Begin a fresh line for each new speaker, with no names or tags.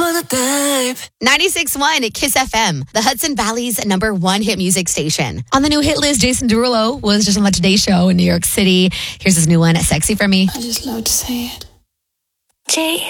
wanna dive.
96.1 at Kiss FM, the Hudson Valley's #1 hit music station. On the new hit list, Jason Derulo was just on the Today Show in New York City. Here's his new one, Sexy for Me.
I just love to say it.
J